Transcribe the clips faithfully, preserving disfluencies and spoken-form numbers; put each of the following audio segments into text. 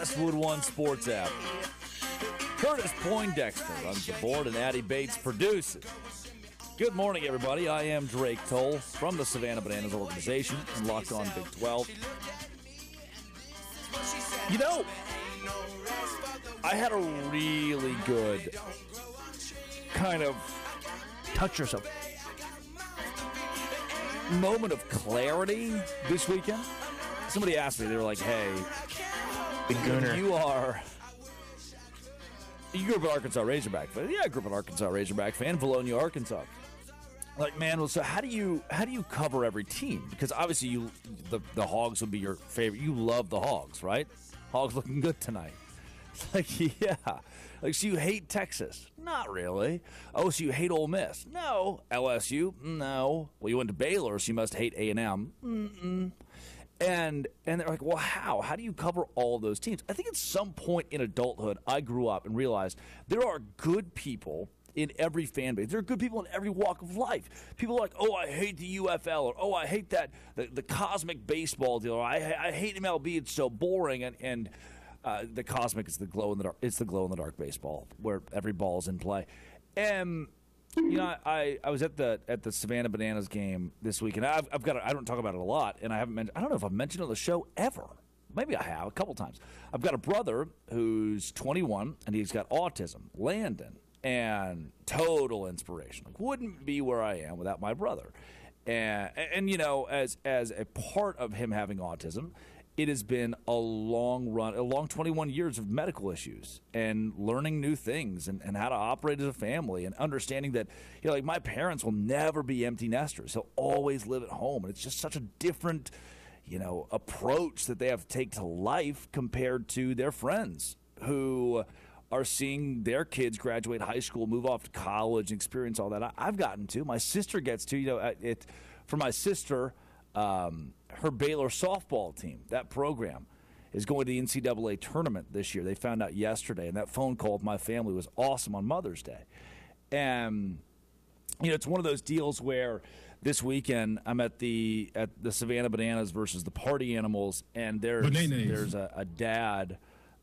Westwood One Sports app. Curtis Poindexter runs the board and Addie Bates produces. Good morning, everybody. I am Drake Toll from the Savannah Bananas organization and Locked On Big twelve. You know, I had a really good kind of touch yourself moment of clarity this weekend. Somebody asked me, they were like, hey, Big Gooner. You are. You grew up an Arkansas Razorback fan. Yeah, I grew up an Arkansas Razorback fan, Valonia, Arkansas. Like, man, well, so how do you how do you cover every team? Because obviously, you the the Hogs would be your favorite. You love the Hogs, right? Hogs looking good tonight. It's like, yeah, like so you hate Texas? Not really. Oh, so you hate Ole Miss? No. L S U? No. Well, you went to Baylor, so you must hate A and M. Mm-mm. And and they're like, well, how? How do you cover all those teams? I think at some point in adulthood, I grew up and realized there are good people in every fan base. There are good people in every walk of life. People are like, oh, I hate the U F L, or oh, I hate that the, the cosmic baseball deal, or I, I hate M L B. It's so boring. And and uh, the cosmic is the glow in the dark. It's the glow in the dark baseball where every ball is in play. And you know, I, I was at the at the Savannah Bananas game this week, and I've, I've got a, I don't talk about it a lot, and I haven't mentioned. I don't know if I've mentioned it on the show ever. Maybe I have a couple times. I've got a brother who's twenty-one, and he's got autism, Landon, and total inspiration. Like, wouldn't be where I am without my brother. And and you know, as as a part of him having autism, it has been a long run, a long twenty-one years of medical issues and learning new things and, and how to operate as a family and understanding that, you know, like my parents will never be empty nesters. They'll always live at home. And it's just such a different, you know, approach that they have to take to life compared to their friends who are seeing their kids graduate high school, move off to college, and experience all that. I, I've gotten to. My sister gets to, you know, it for my sister. Um, her Baylor softball team, that program, is going to the N C double A tournament this year. They found out yesterday, and that phone call with my family was awesome on Mother's Day. And you know, it's one of those deals where this weekend I'm at the at the Savannah Bananas versus the Party Animals, and there's Bananas. there's a, a dad,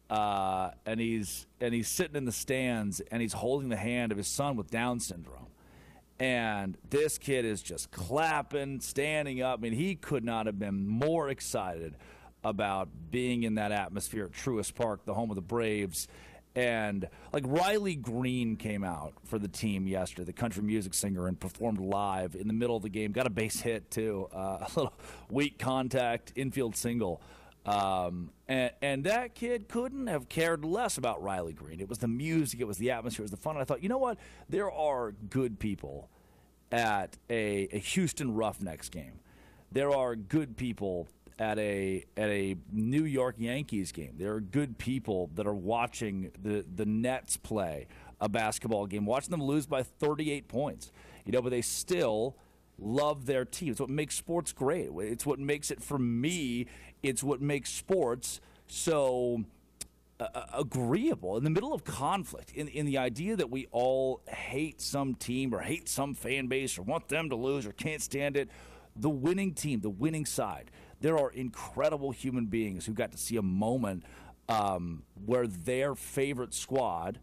uh, and he's and he's sitting in the stands, and he's holding the hand of his son with Down syndrome. And this kid is just clapping, standing up. I mean, he could not have been more excited about being in that atmosphere at Truist Park, the home of the Braves. And, like, Riley Green came out for the team yesterday, the country music singer, and performed live in the middle of the game. Got a base hit, too. Uh, a little weak contact, infield single. Um, and, and that kid couldn't have cared less about Riley Green. It was the music, it was the atmosphere, it was the fun. And I thought, you know what? There are good people at a, a Houston Roughnecks game. There are good people at a at a New York Yankees game. There are good people that are watching the, the Nets play a basketball game, watching them lose by thirty-eight points. You know, but they still love their team. It's what makes sports great. It's what makes it, for me, it's what makes sports so uh, agreeable. In the middle of conflict, in, in the idea that we all hate some team or hate some fan base or want them to lose or can't stand it, the winning team, the winning side, there are incredible human beings who got to see a moment um, where their favorite squad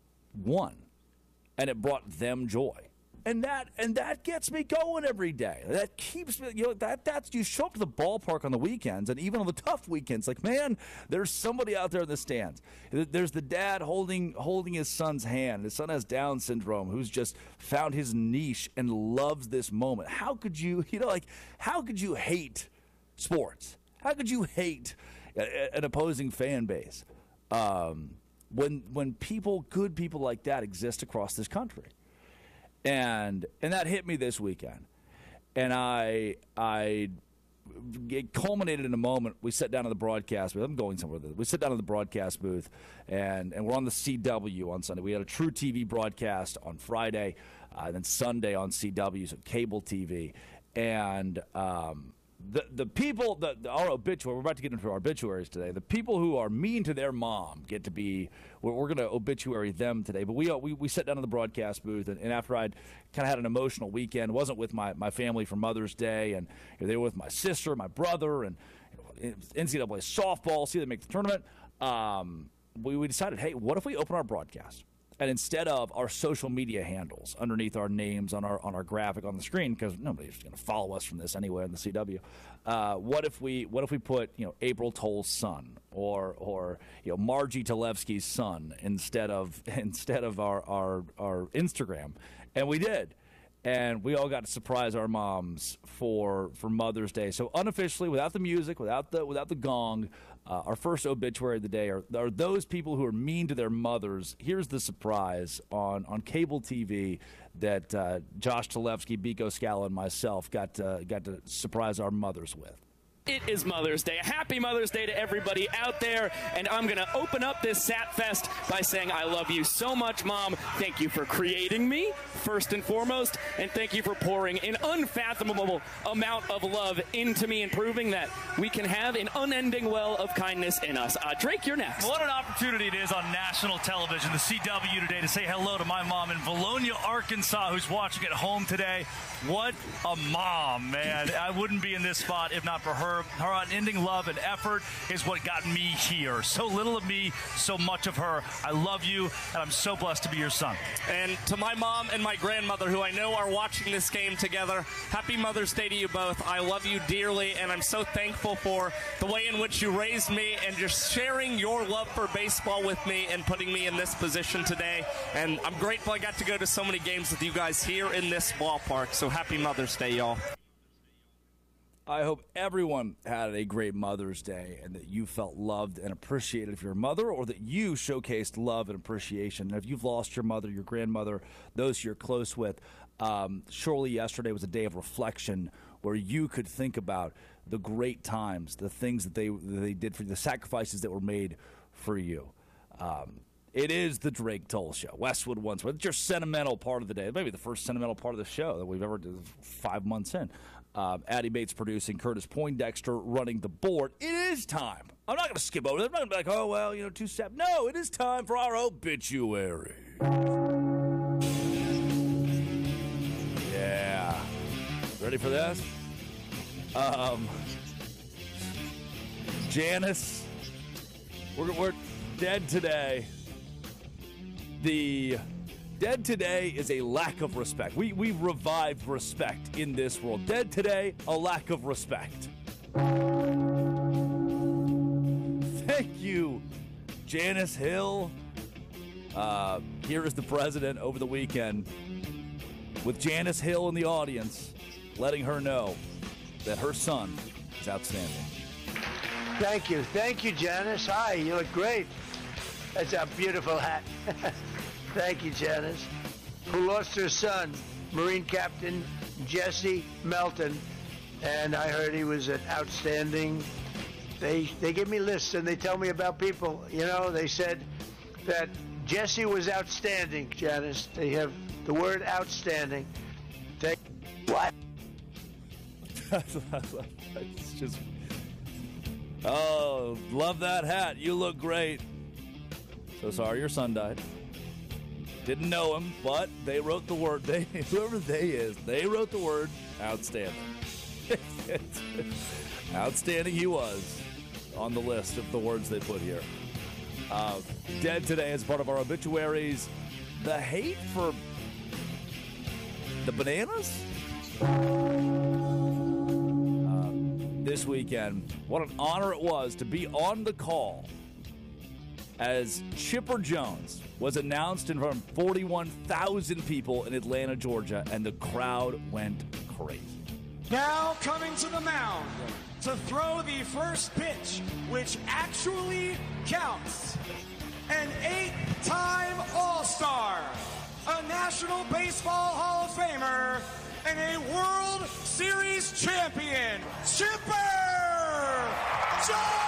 won, and it brought them joy. And that and that gets me going every day. That keeps me, you know, that that's you show up to the ballpark on the weekends, and even on the tough weekends, like, man, there's somebody out there in the stands. There's the dad holding holding his son's hand. His son has Down syndrome, who's just found his niche and loves this moment. How could you, you know, like, how could you hate sports? How could you hate an opposing fan base um, when when people, good people like that, exist across this country? And and that hit me this weekend, and I I it culminated in a moment. We sat down in the broadcast booth. I'm going somewhere with it. We sit down in the broadcast booth, and, and we're on the C W on Sunday. We had a True T V broadcast on Friday, uh, and then Sunday on C W, so cable T V. And um, the the people, the, the our obituary, we're about to get into our obituaries today. The people who are mean to their mom get to be, we're, we're going to obituary them today. But we we we sat down in the broadcast booth, and, and after I'd kind of had an emotional weekend, wasn't with my, my family for Mother's Day, and you know, they were with my sister, my brother, and you know, N C double A softball, see them make the tournament. um, we, we decided, hey, what if we open our broadcast? And instead of our social media handles underneath our names on our on our graphic on the screen, because nobody's going to follow us from this anywhere in the C W, uh, what if we what if we put you know April Toll's son or or you know Margie Talevsky's son instead of instead of our, our our Instagram, and we did. And we all got to surprise our moms for for Mother's Day. So unofficially, without the music, without the without the gong, uh, our first obituary of the day are, are those people who are mean to their mothers. Here's the surprise on, on cable T V that uh, Josh Talevsky, Biko Scala, and myself got uh, got to surprise our mothers with. It is Mother's Day. Happy Mother's Day to everybody out there. And I'm going to open up this Sat Fest by saying I love you so much, Mom. Thank you for creating me, first and foremost. And thank you for pouring an unfathomable amount of love into me and proving that we can have an unending well of kindness in us. Uh, Drake, you're next. What an opportunity it is on national television, the C W today, to say hello to my mom in Valonia, Arkansas, who's watching at home today. What a mom, man. I wouldn't be in this spot if not for her. Her unending love and effort is what got me here. So little of me, so much of her. I love you, and I'm so blessed to be your son. And to my mom and my grandmother, who I know are watching this game together, happy Mother's Day to you both. I love you dearly, and I'm so thankful for the way in which you raised me and just sharing your love for baseball with me and putting me in this position today. And I'm grateful I got to go to so many games with you guys here in this ballpark. So happy Mother's Day, y'all. I hope everyone had a great Mother's Day and that you felt loved and appreciated if you're a mother, or that you showcased love and appreciation. And if you've lost your mother, your grandmother, those you're close with, um, surely yesterday was a day of reflection where you could think about the great times, the things that they, that they did for you, the sacrifices that were made for you. Um, it is the Drake Toll Show. Westwood once. It's your sentimental part of the day. Maybe the first sentimental part of the show that we've ever done five months in. Uh, Addie Bates producing, Curtis Poindexter running the board. It is time. I'm not going to skip over that. I'm not going to be like, oh, well, you know, two step. No, it is time for our obituary. Yeah. Ready for this? Um, Janice, we're, we're dead today. The... Dead today is a lack of respect. We we revived respect in this world. Dead today, a lack of respect. Thank you, Janice Hill. Uh, here is the president over the weekend with Janice Hill in the audience, letting her know that her son is outstanding. Thank you. Thank you, Janice. Hi, you look great. That's a beautiful hat. Thank you, Janice, who lost her son, Marine Captain Jesse Melton, and I heard he was an outstanding. They they give me lists and they tell me about people. You know, they said that Jesse was outstanding, Janice. They have the word outstanding. Thank what? It's just, oh, love that hat. You look great. So sorry your son died. Didn't know him, but they wrote the word. They, whoever they is, they wrote the word outstanding. Outstanding he was on the list of the words they put here. Uh, dead today as part of our obituaries. The hate for the bananas? Uh, this weekend, what an honor it was to be on the call as Chipper Jones was announced in front of forty-one thousand people in Atlanta, Georgia, and the crowd went crazy. Now coming to the mound to throw the first pitch, which actually counts, an eight-time All-Star, a National Baseball Hall of Famer, and a World Series champion, Chipper Jones!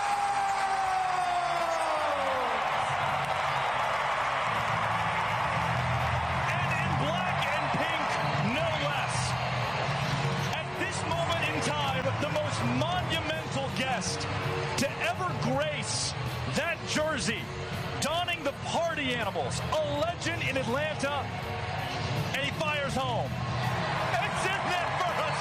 Monumental guest to ever grace that jersey, donning the party animals, a legend in Atlanta, and he fires home.